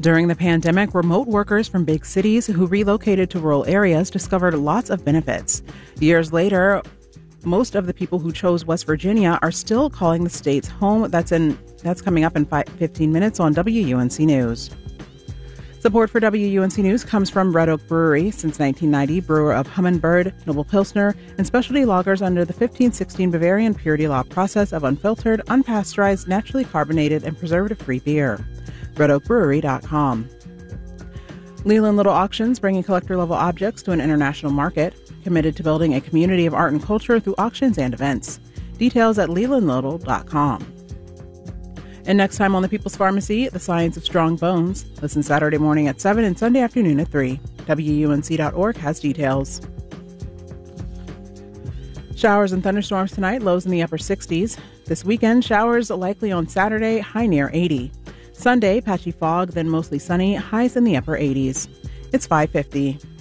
During the pandemic, remote workers from big cities who relocated to rural areas discovered lots of benefits. Years later, most of the people who chose West Virginia are still calling the state's home. That's coming up in 15 minutes on WUNC News. Support for WUNC News comes from Red Oak Brewery. Since 1990, brewer of Humminbird, Noble Pilsner, and specialty lagers under the 1516 Bavarian Purity Law process of unfiltered, unpasteurized, naturally carbonated, and preservative-free beer. RedOakBrewery.com. Leland Little Auctions, bringing collector-level objects to an international market, committed to building a community of art and culture through auctions and events. Details at LelandLittle.com. And next time on The People's Pharmacy, The Science of Strong Bones. Listen Saturday morning at 7 and Sunday afternoon at 3. WUNC.org has details. Showers and thunderstorms tonight, lows in the upper 60s. This weekend, showers likely on Saturday, high near 80. Sunday, patchy fog, then mostly sunny, highs in the upper 80s. It's 5:50.